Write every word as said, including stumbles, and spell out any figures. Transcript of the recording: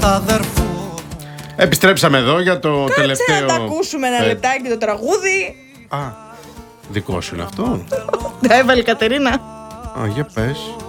Επιστρέψαμε εδώ για το Κάτσε τελευταίο. να τα ακούσουμε ένα ε, λεπτάκι το τραγούδι. Α, δικό σου είναι αυτό. Τα έβαλε η Κατερίνα. Α, για πες.